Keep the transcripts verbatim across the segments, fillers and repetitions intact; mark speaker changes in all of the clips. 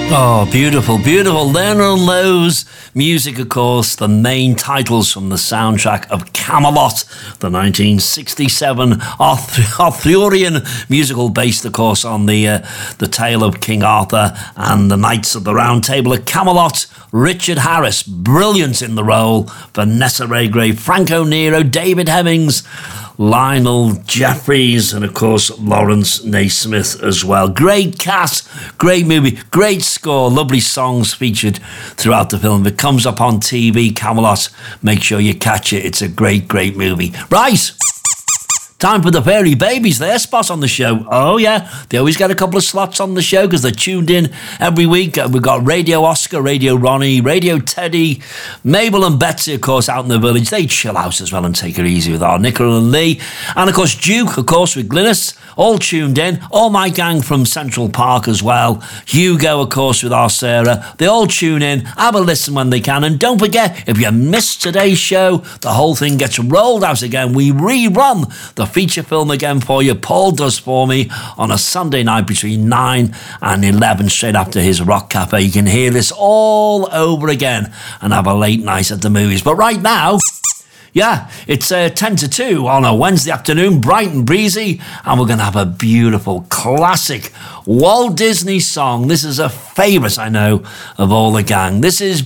Speaker 1: Oh, beautiful, beautiful. Leonard Lowe's music, of course, the main titles from the soundtrack of Camelot, the nineteen sixty-seven Arth- Arthurian musical based, of course, on the uh, the tale of King Arthur and the Knights of the Round Table of Camelot. Richard Harris, brilliant in the role. Vanessa Redgrave, Franco Nero, David Hemmings, Lionel Jeffries, and of course Lawrence Naismith as well. Great cast, great movie, great score, lovely songs featured throughout the film. If it comes up on T V, Camelot, make sure you catch it. It's a great, great movie. Right, time for the Fairy Babies. Their spot on the show. Oh yeah, they always get a couple of slots on the show because they're tuned in every week. We've got Radio Oscar, Radio Ronnie, Radio Teddy, Mabel and Betsy, of course, out in the village. They chill out as well and take it easy with our Nicola and Lee. And of course Duke, of course, with Glynis, all tuned in. All my gang from Central Park as well. Hugo, of course, with our Sarah. They all tune in, have a listen when they can. And don't forget, if you missed today's show, the whole thing gets rolled out again. We rerun the feature film again for you. Paul does for me on a Sunday night between nine and eleven, straight after his Rock Cafe. You can hear this all over again and have a late night at the movies. But right now, yeah, it's uh, ten to two on a Wednesday afternoon, bright and breezy, and we're going to have a beautiful classic Walt Disney song. This is a favourite, I know, of all the gang. This is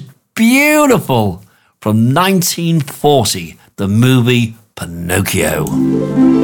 Speaker 1: beautiful, from nineteen forty, the movie Pinocchio.